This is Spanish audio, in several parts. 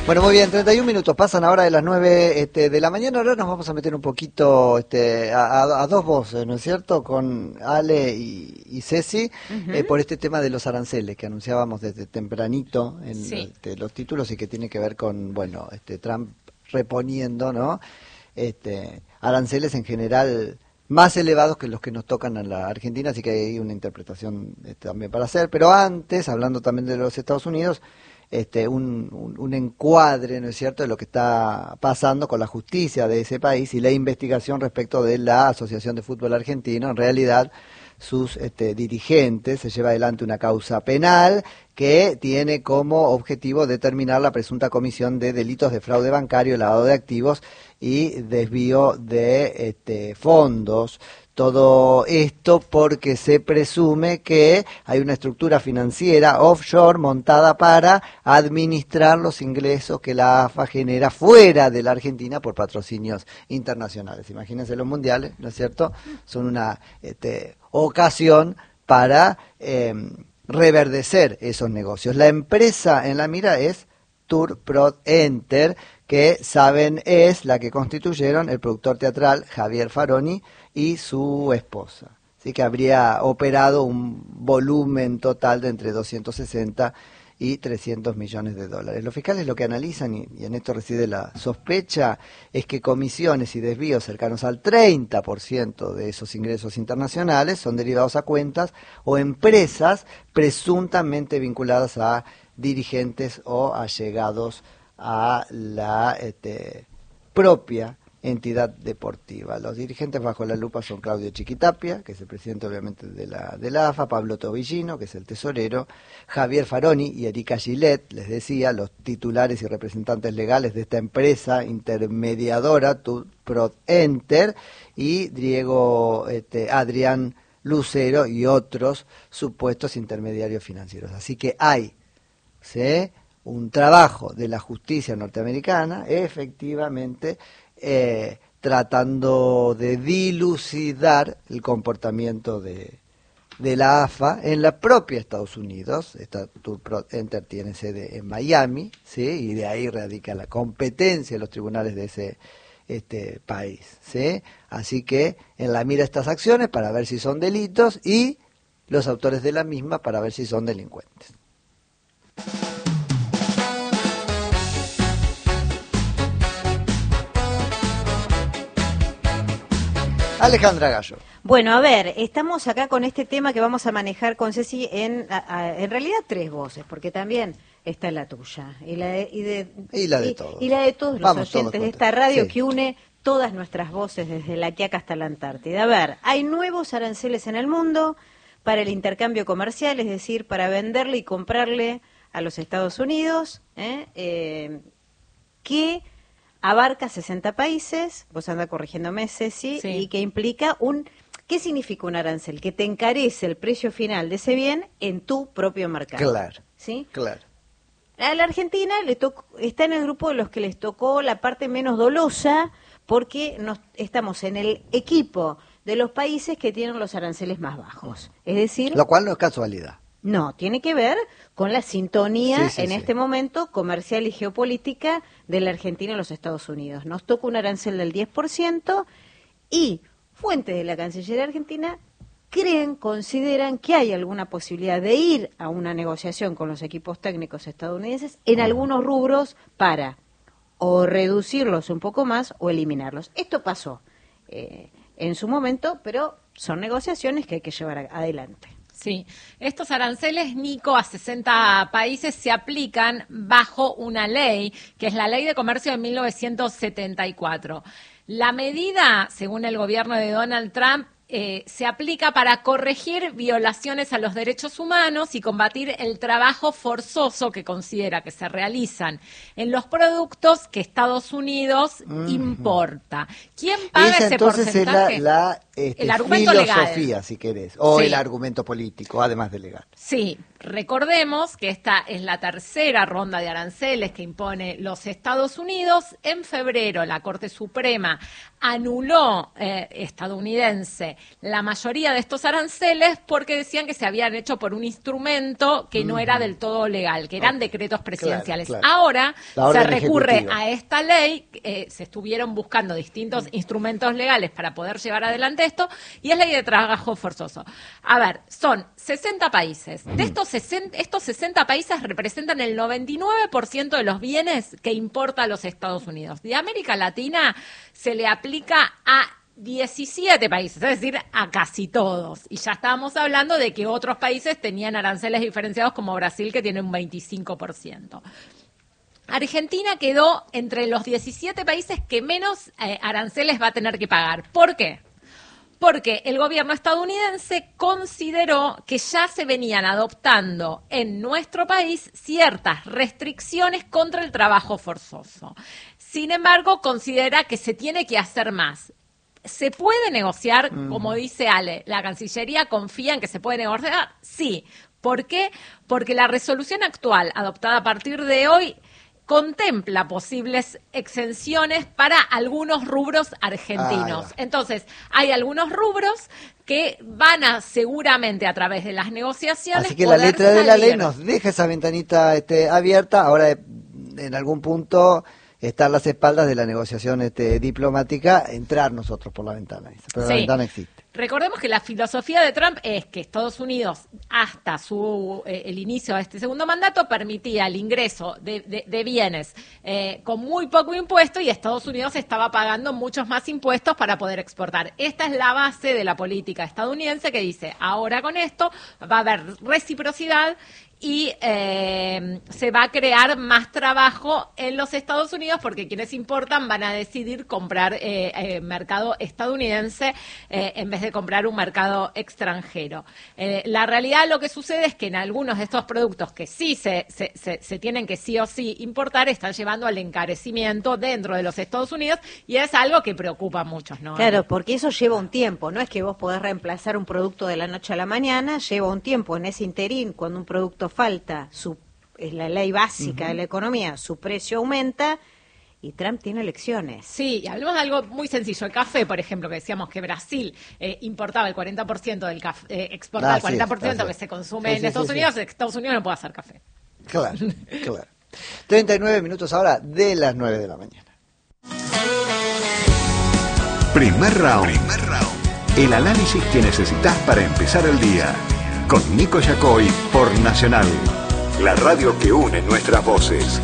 Bueno, muy bien, 31 minutos pasan ahora de las 9 de la mañana. Ahora nos vamos a meter un poquito a dos voces, ¿no es cierto? Con Ale y Ceci, por este tema de los aranceles que anunciábamos desde tempranito en los títulos y que tiene que ver con, bueno, Trump reponiendo, ¿no? Aranceles en general más elevados que los que nos tocan a la Argentina, así que hay una interpretación también para hacer. Pero antes, hablando también de los Estados Unidos, un encuadre, ¿no es cierto?, de lo que está pasando con la justicia de ese país y la investigación respecto de la Asociación de Fútbol Argentino. En realidad, sus dirigentes, se lleva adelante una causa penal que tiene como objetivo determinar la presunta comisión de delitos de fraude bancario, lavado de activos y desvío de fondos. Todo esto porque se presume que hay una estructura financiera offshore montada para administrar los ingresos que la AFA genera fuera de la Argentina por patrocinios internacionales. Imagínense los mundiales, ¿no es cierto? Son una ocasión para reverdecer esos negocios. La empresa en la mira es Tour Pro Enter, que saben es la que constituyeron el productor teatral Javier Faroni y su esposa. Así que habría operado un volumen total de entre 260 y 300 millones de dólares. Los fiscales lo que analizan, y en esto reside la sospecha, es que comisiones y desvíos cercanos al 30% de esos ingresos internacionales son derivados a cuentas o empresas presuntamente vinculadas a dirigentes o allegados a la propia entidad deportiva. Los dirigentes bajo la lupa son Claudio Chiquitapia, que es el presidente obviamente de la AFA, Pablo Tobillino, que es el tesorero, Javier Faroni y Erika Gillette, les decía, los titulares y representantes legales de esta empresa intermediadora, Pro Enter, y Diego Adrián Lucero y otros supuestos intermediarios financieros. Así que hay un trabajo de la justicia norteamericana, efectivamente, tratando de dilucidar el comportamiento de la AFA en la propia Estados Unidos. Esta Tour Pro Enter tiene sede en Miami, ¿sí? Y de ahí radica la competencia de los tribunales de ese país, ¿sí? Así que en la mira estas acciones para ver si son delitos y los autores de la misma para ver si son delincuentes. Alejandra Gallo. Bueno, a ver, estamos acá con este tema que vamos a manejar con Ceci en realidad tres voces, porque también está la tuya y la de todos. Y la de todos los oyentes todos de esta radio, sí, que une todas nuestras voces desde la Quiaca hasta la Antártida. A ver, hay nuevos aranceles en el mundo para el intercambio comercial, es decir, para venderle y comprarle a los Estados Unidos, que abarca 60 países, vos anda corrigiéndome, Ceci, sí. Y que implica ¿qué significa un arancel? Que te encarece el precio final de ese bien en tu propio mercado. Claro, ¿sí? Claro. A la Argentina está en el grupo de los que les tocó la parte menos dolosa, porque estamos en el equipo de los países que tienen los aranceles más bajos. Es decir, lo cual no es casualidad. No, tiene que ver con la sintonía este momento comercial y geopolítica de la Argentina y los Estados Unidos. Nos toca un arancel del 10% y fuentes de la Cancillería Argentina consideran que hay alguna posibilidad de ir a una negociación con los equipos técnicos estadounidenses en algunos rubros para o reducirlos un poco más o eliminarlos. Esto pasó en su momento, pero son negociaciones que hay que llevar adelante. Sí, estos aranceles, Nico, a 60 países se aplican bajo una ley, que es la Ley de Comercio de 1974. La medida, según el gobierno de Donald Trump, se aplica para corregir violaciones a los derechos humanos y combatir el trabajo forzoso que considera que se realizan en los productos que Estados Unidos importa. ¿Quién paga ese porcentaje? Es la el argumento filosofía, legal, si querés, o sí, el argumento político, además de legal. Sí, recordemos que esta es la tercera ronda de aranceles que impone los Estados Unidos. En febrero la Corte Suprema anuló estadounidense la mayoría de estos aranceles porque decían que se habían hecho por un instrumento que no era del todo legal, que eran decretos presidenciales. Claro, claro. Ahora se recurre ejecutiva a esta ley, se estuvieron buscando distintos instrumentos legales para poder llevar adelante esto, y es ley de trabajo forzoso. A ver, son 60 países. De estos 60 países representan el 99% de los bienes que importa los Estados Unidos. De América Latina se le aplica a 17 países, es decir, a casi todos. Y ya estábamos hablando de que otros países tenían aranceles diferenciados, como Brasil, que tiene un 25%. Argentina quedó entre los 17 países que menos aranceles va a tener que pagar. ¿Por qué? Porque el gobierno estadounidense consideró que ya se venían adoptando en nuestro país ciertas restricciones contra el trabajo forzoso. Sin embargo, considera que se tiene que hacer más. ¿Se puede negociar? Como dice Ale, ¿la Cancillería confía en que se puede negociar? Sí. ¿Por qué? Porque la resolución actual, adoptada a partir de hoy, contempla posibles exenciones para algunos rubros argentinos. Entonces, hay algunos rubros que van a seguramente a través de las negociaciones. Así que la letra de la ley nos deja esa ventanita abierta. Ahora, en algún punto, estar a las espaldas de la negociación diplomática, entrar nosotros por la ventana. Pero sí, la ventana existe. Recordemos que la filosofía de Trump es que Estados Unidos, hasta el inicio de este segundo mandato, permitía el ingreso de bienes con muy poco impuesto, y Estados Unidos estaba pagando muchos más impuestos para poder exportar. Esta es la base de la política estadounidense, que dice, ahora con esto va a haber reciprocidad y se va a crear más trabajo en los Estados Unidos, porque quienes importan van a decidir comprar mercado estadounidense en vez de comprar un mercado extranjero. La realidad, lo que sucede es que en algunos de estos productos que sí se tienen que sí o sí importar, están llevando al encarecimiento dentro de los Estados Unidos, y es algo que preocupa a muchos, ¿no? Claro, porque eso lleva un tiempo, no es que vos podés reemplazar un producto de la noche a la mañana, lleva un tiempo. En ese interín, cuando un producto falta, es la ley básica de la economía, su precio aumenta, y Trump tiene elecciones. Sí, y hablemos de algo muy sencillo. El café, por ejemplo, que decíamos que Brasil importaba el 40% del café, exportaba el 40% que se consume en Estados Unidos. Estados Unidos no puede hacer café. Claro, claro. 39 minutos ahora de las 9 de la mañana. Primer round. El análisis que necesitas para empezar el día. Con Nico Yacoy por Nacional, la radio que une nuestras voces.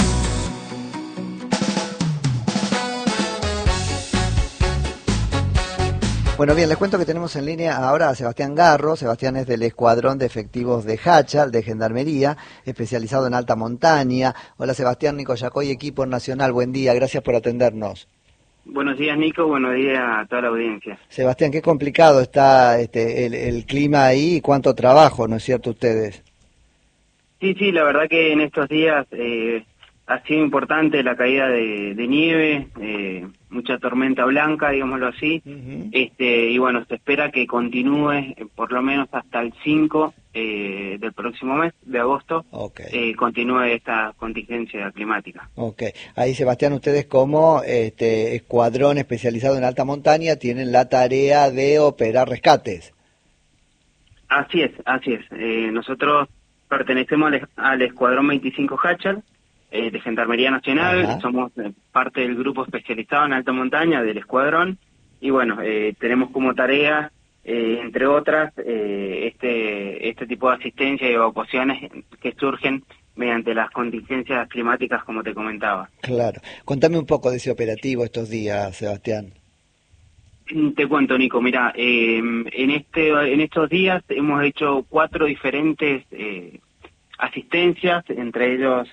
Bueno, bien, les cuento que tenemos en línea ahora a Sebastián Garro. Sebastián es del Escuadrón de Efectivos de Hachal, de Gendarmería, especializado en alta montaña. Hola Sebastián, Nico Yacoy, equipo nacional, buen día, gracias por atendernos. Buenos días, Nico, buenos días a toda la audiencia. Sebastián, qué complicado está el clima ahí y cuánto trabajo, ¿no es cierto, ustedes? Sí, la verdad que en estos días ha sido importante la caída de nieve, mucha tormenta blanca, digámoslo así, y bueno, se espera que continúe por lo menos hasta el 5 del próximo mes, de agosto, continúe esta contingencia climática. Ahí, Sebastián, ustedes como escuadrón especializado en alta montaña tienen la tarea de operar rescates. Así es. Nosotros pertenecemos al Escuadrón 25 Hachal, de Gendarmería Nacional. Somos parte del grupo especializado en alta montaña del escuadrón, y bueno, tenemos como tarea, entre otras, este tipo de asistencia y evacuaciones que surgen mediante las contingencias climáticas, como te comentaba. Claro. Contame un poco de ese operativo estos días, Sebastián. Te cuento, Nico, mira, en estos días hemos hecho 4 diferentes asistencias, entre ellos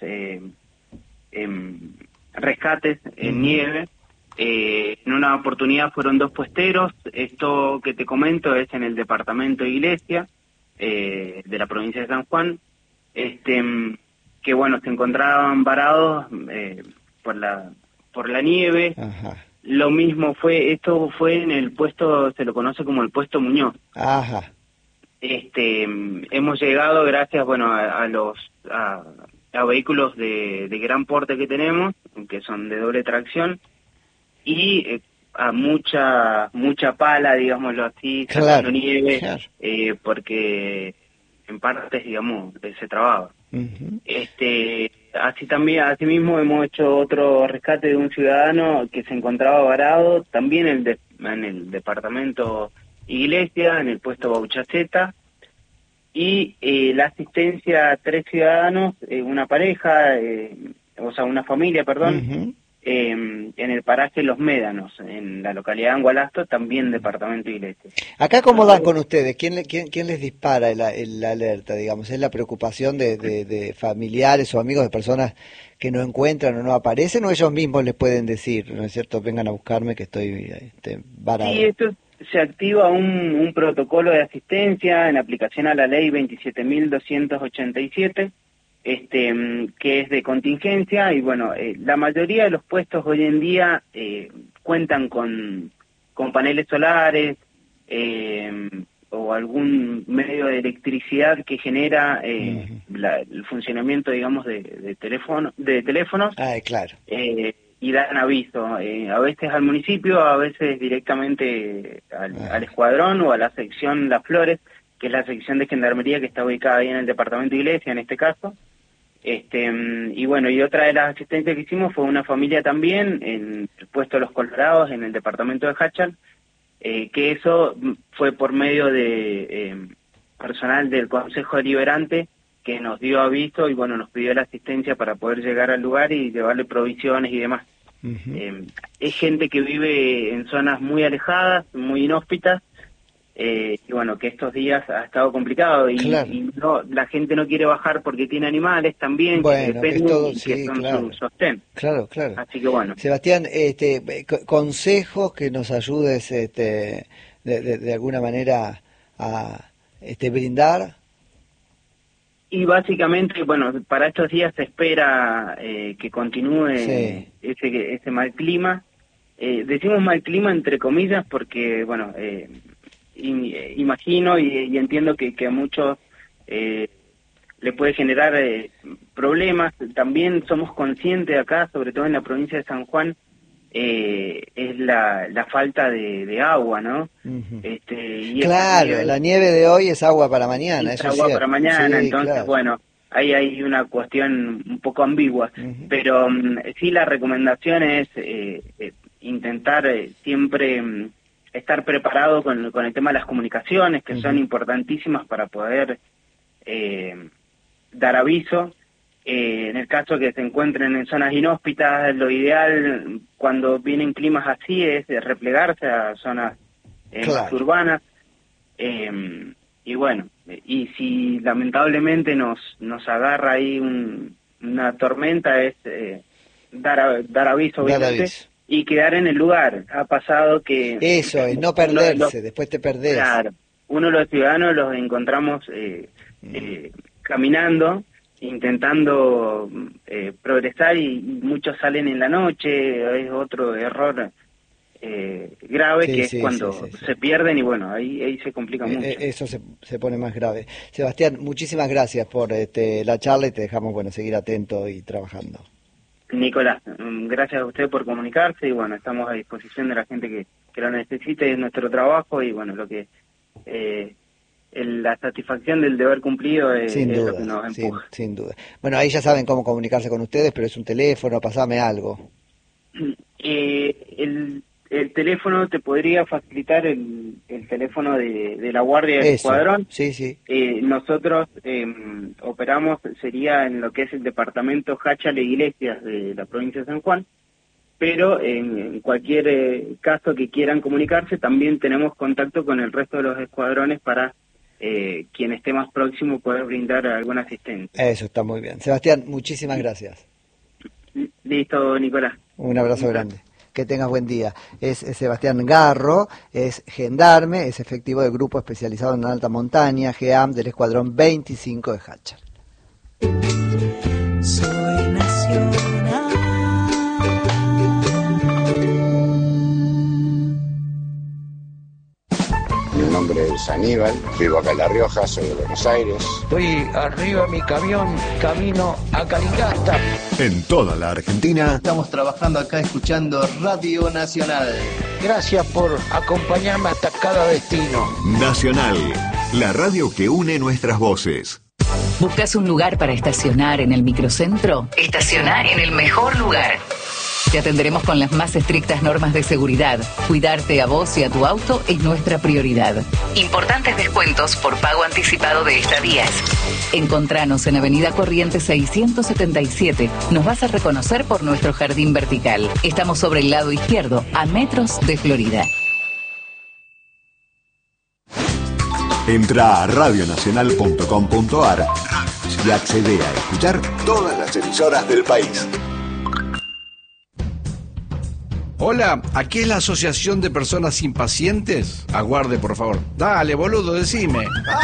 rescates en nieve. En una oportunidad fueron 2 puesteros. Esto que te comento es en el departamento de Iglesia, de la provincia de San Juan, que bueno, se encontraban varados por la nieve. Lo mismo esto fue en el puesto, se lo conoce como el puesto Muñoz. Ajá. Hemos llegado gracias, bueno, a vehículos de gran porte que tenemos, que son de doble tracción, y a mucha mucha pala, digámoslo así, sacando nieve, porque en partes, digamos, se trababa. Uh-huh. Así mismo hemos hecho otro rescate de un ciudadano que se encontraba varado, también en el departamento Iglesia, en el puesto Bauchaceta, y la asistencia a 3 ciudadanos, una pareja, una familia, perdón, Uh-huh. En el paraje Los Médanos, en la localidad de Angualasto, también departamento Iglesia. Acá, ¿cómo dan con ustedes? ¿Quién les dispara el alerta, digamos? ¿Es la preocupación de familiares o amigos de personas que no encuentran o no aparecen, o ellos mismos les pueden decir, ¿no es cierto? Vengan a buscarme que estoy varado. Sí, esto se activa un protocolo de asistencia en aplicación a la ley 27.287, que es de contingencia, y bueno, la mayoría de los puestos hoy en día cuentan con paneles solares o algún medio de electricidad que genera el funcionamiento, digamos, de teléfonos. Claro. Y dan aviso, a veces al municipio, a veces directamente al escuadrón o a la sección Las Flores, que es la sección de gendarmería que está ubicada ahí en el departamento de Iglesia, en este caso. Y bueno, y otra de las asistencias que hicimos fue una familia también en el puesto Los Colorados, en el departamento de Hachal, que eso fue por medio de personal del Consejo Deliberante, que nos dio aviso y bueno, nos pidió la asistencia para poder llegar al lugar y llevarle provisiones y demás. Uh-huh. Es gente que vive en zonas muy alejadas, muy inhóspitas, y bueno, que estos días ha estado complicado, y, claro. y no, la gente no quiere bajar porque tiene animales también, bueno, que dependen todo, y sí, que son claro. su sostén. Claro. Así que bueno. Sebastián, consejos que nos ayudes de alguna manera a brindar. Y básicamente, bueno, para estos días se espera que continúe ese mal clima. Decimos mal clima entre comillas porque, bueno, imagino y entiendo que a muchos le puede generar problemas. También somos conscientes acá, sobre todo en la provincia de San Juan, es la falta de agua, ¿no? Uh-huh. Y claro, la nieve de hoy es agua para mañana. Es agua para mañana, sí, entonces, claro. bueno, ahí hay una cuestión un poco ambigua, uh-huh. pero sí la recomendación es intentar siempre estar preparado con el tema de las comunicaciones, que uh-huh. son importantísimas para poder dar aviso. En el caso que se encuentren en zonas inhóspitas, lo ideal cuando vienen climas así es replegarse a zonas más urbanas. Y bueno, y si lamentablemente nos agarra ahí una tormenta, es dar aviso, obviamente, y quedar en el lugar. Ha pasado que... Eso, es no perderse, después te perdés. Claro, uno de los ciudadanos los encontramos caminando, intentando progresar, y muchos salen en la noche. Es otro error grave, que es cuando se pierden, y bueno, ahí se complica mucho. Eso se pone más grave. Sebastián, muchísimas gracias por la charla, y te dejamos seguir atento y trabajando. Nicolás, gracias a usted por comunicarse, y bueno, estamos a disposición de la gente que lo necesite. Es nuestro trabajo, y bueno, lo que la satisfacción del deber cumplido es lo que nos empuja. Sin duda. Bueno, ahí ya saben cómo comunicarse con ustedes, pero es un teléfono, pasame algo. El teléfono, te podría facilitar el teléfono de la Guardia del Escuadrón. Sí. Nosotros operamos, sería en lo que es el departamento Hachal e Iglesias de la provincia de San Juan, pero en cualquier caso que quieran comunicarse, también tenemos contacto con el resto de los escuadrones para quien esté más próximo poder brindar alguna asistencia. Eso está muy bien. Sebastián, muchísimas gracias. Listo, Nicolás. Un abrazo grande. Que tengas buen día. Es Sebastián Garro, es gendarme, es efectivo del Grupo Especializado en Alta Montaña, GEAM, del Escuadrón 25 de Hachal. Soy nacional. es Aníbal, vivo acá en La Rioja, soy de Buenos Aires. Estoy arriba de mi camión, camino a Calicasta. En toda la Argentina. Estamos trabajando acá escuchando Radio Nacional. Gracias por acompañarme hasta cada destino. Nacional, la radio que une nuestras voces. ¿Buscas un lugar para estacionar en el microcentro? Estacionar en el mejor lugar. Te atenderemos con las más estrictas normas de seguridad. Cuidarte a vos y a tu auto es nuestra prioridad. Importantes descuentos por pago anticipado de estadías. Encontranos en Avenida Corrientes 677. Nos vas a reconocer por nuestro jardín vertical. Estamos sobre el lado izquierdo, a metros de Florida. Entra a radionacional.com.ar y accede a escuchar todas las emisoras del país. Hola, ¿aquí es la Asociación de Personas Impacientes? Aguarde, por favor. Dale, boludo, decime.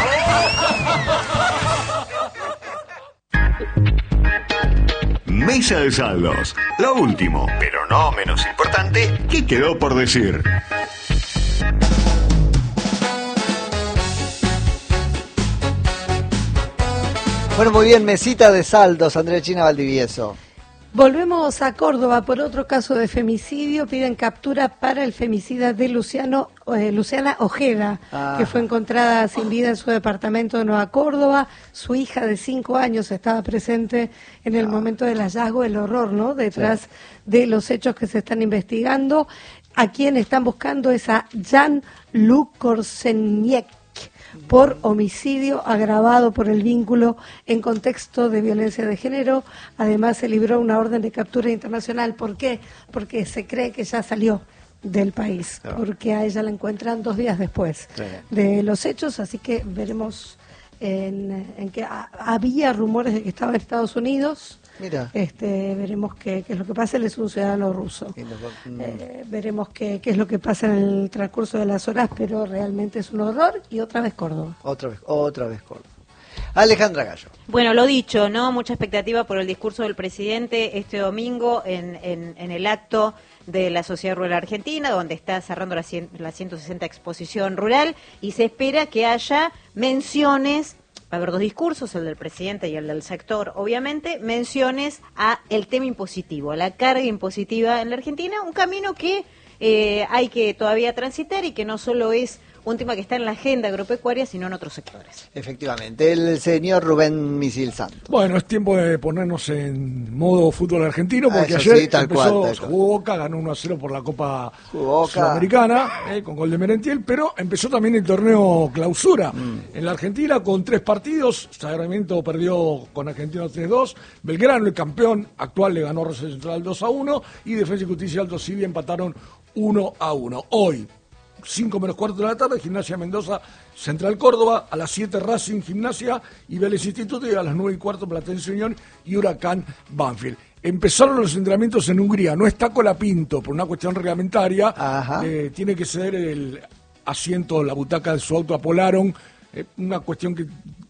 Mesa de saldos. Lo último, pero no menos importante, ¿qué quedó por decir? Bueno, muy bien, mesita de saldos, Andrea China Valdivieso. Volvemos a Córdoba por otro caso de femicidio. Piden captura para el femicida de Luciana Ojeda, que fue encontrada sin vida en su departamento de Nueva Córdoba. Su hija de 5 años estaba presente en el momento del hallazgo, el horror, ¿no? Detrás de los hechos que se están investigando. A quien están buscando es a Jan-Luc Korsenniek por homicidio agravado por el vínculo en contexto de violencia de género. Además, se libró una orden de captura internacional. ¿Por qué? Porque se cree que ya salió del país, porque a ella la encuentran 2 días después de los hechos, así que veremos en que había rumores de que estaba en Estados Unidos. Mira. Veremos qué es lo que pasa. Él es un ciudadano ruso. Veremos qué es lo que pasa en el transcurso de las horas, pero realmente es un horror. Y otra vez Córdoba. Otra vez Córdoba. Alejandra Gallo. Bueno, lo dicho, ¿no? Mucha expectativa por el discurso del presidente este domingo en el acto de la Sociedad Rural Argentina, donde está cerrando la 160 exposición rural, y se espera que haya menciones. Va a haber 2 discursos, el del presidente y el del sector, obviamente, menciones a el tema impositivo, a la carga impositiva en la Argentina, un camino que hay que todavía transitar y que no solo es un tema que está en la agenda agropecuaria, sino en otros sectores. Efectivamente, el señor Rubén Misil Santos. Bueno, es tiempo de ponernos en modo fútbol argentino, porque ayer jugó Boca, ganó 1-0 por la Copa Sudamericana, con gol de Merentiel, pero empezó también el torneo clausura en la Argentina con 3 partidos. Sarmiento perdió con Argentino 3-2, Belgrano, el campeón actual, le ganó Rosario Central 2-1, y Defensa y Justicia y Alto Civil empataron 1-1. Hoy, 5 menos cuarto de la tarde, Gimnasia Mendoza, Central Córdoba, a las 7 Racing Gimnasia y Vélez Instituto, y a las 9 y cuarto Platense Unión y Huracán Banfield. Empezaron los entrenamientos en Hungría, no está Colapinto por una cuestión reglamentaria, tiene que ceder el asiento, la butaca de su auto a Polaron, una cuestión que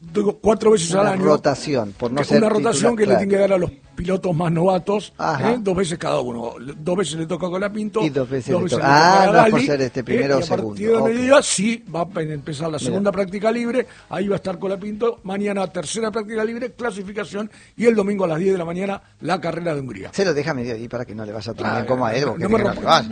4 veces al año. Rotación, por no ser una rotación que le tiene que dar a los pilotos más novatos, 2 veces cada uno. 2 veces le toca a Colapinto y 2 veces le toca a Gali, por ser primero o segundo. A partir de mediodía sí va a empezar la segunda práctica libre, ahí va a estar Colapinto, mañana tercera práctica libre, clasificación, y el domingo a las 10 de la mañana la carrera de Hungría. Se lo deja medio ahí para que no le vaya tan bien como a él, porque no me vas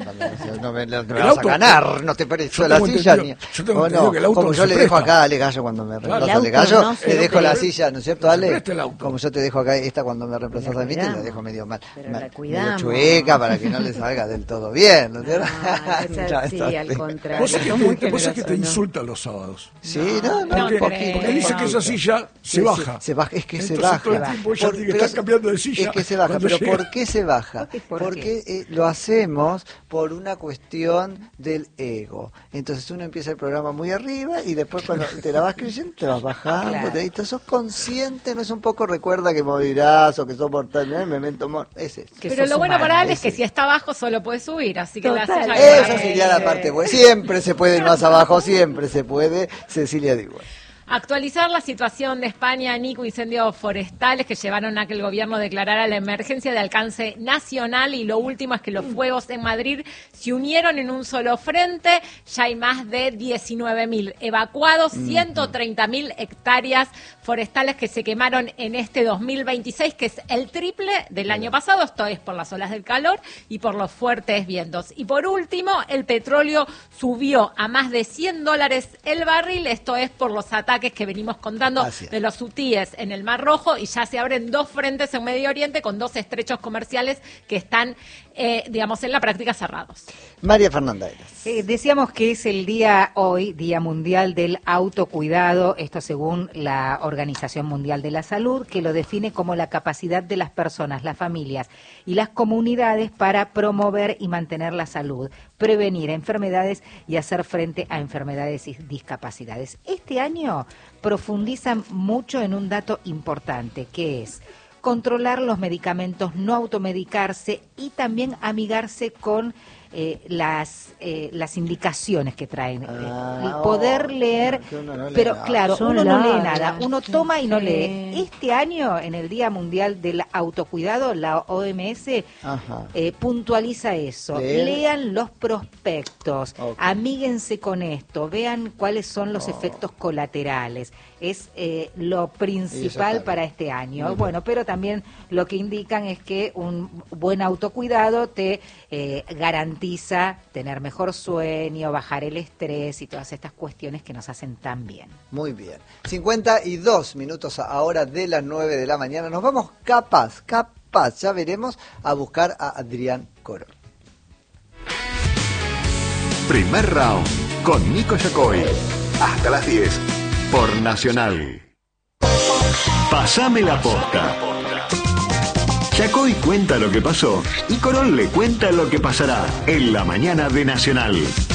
a ganar, no te pareció la silla. Yo tengo entendido que el auto como yo le dejo acá a Ale Gallo cuando me reemplaza Ale Gallo, le dejo la silla, ¿no es cierto, Ale? Como yo te dejo acá esta cuando me reemplazas a mí, te la dejo medio mal, medio chueca para que no le salga del todo bien, ¿no es cierto? Sí, al contrario. Vos es que te insultan los sábados. Sí, no, porque dice que esa silla se baja. Es que se baja. Todo el tiempo ella tiene que estar cambiando de silla. Es que se baja, pero ¿por qué se baja? Porque lo hacemos por una cuestión del ego. Entonces uno empieza el programa muy arriba y después cuando te la vas creyendo te vas bajando. Claro. Sos consciente, no es un poco recuerda que morirás o que sos mortal, memento es eso. Pero lo bueno para él es que si está abajo solo puede subir, así que la silla... Esa sería la parte buena. Siempre se puede ir más abajo, siempre se puede. Cecilia Digo. Actualizar la situación de España, Nico, incendios forestales que llevaron a que el gobierno declarara la emergencia de alcance nacional, y lo último es que los fuegos en Madrid se unieron en un solo frente. Ya hay más de 19.000 evacuados, 130.000 hectáreas forestales que se quemaron en este 2026, que es el triple del año pasado. Esto es por las olas del calor y por los fuertes vientos. Y por último, el petróleo subió a más de $100 el barril. Esto es por los ataques que venimos contando de los hutíes en el Mar Rojo, y ya se abren 2 frentes en Medio Oriente con 2 estrechos comerciales que están, digamos, en la práctica cerrados. María Fernanda. Decíamos que es el día hoy, Día Mundial del Autocuidado, esto según la Organización Mundial de la Salud, que lo define como la capacidad de las personas, las familias y las comunidades para promover y mantener la salud, prevenir enfermedades y hacer frente a enfermedades y discapacidades. Este año profundizan mucho en un dato importante, que es controlar los medicamentos, no automedicarse y también amigarse con las indicaciones que traen. Poder leer, pero claro, uno no lee nada, uno toma y no lee. Este año, en el Día Mundial del Autocuidado, la OMS puntualiza eso. Lean los prospectos, amíguense con esto, vean cuáles son los efectos colaterales. Es lo principal para este año. Bueno, pero también lo que indican es que un buen autocuidado te garantiza tener mejor sueño, bajar el estrés y todas estas cuestiones que nos hacen tan bien. Muy bien. 52 minutos ahora de las 9 de la mañana. Nos vamos capaz, ya veremos, a buscar a Adrián Corol. Primer round con Nico Yacoy. Hasta las 10 por Nacional. Pasame la posta. Yacoy cuenta lo que pasó y Corol le cuenta lo que pasará en la mañana de Nacional.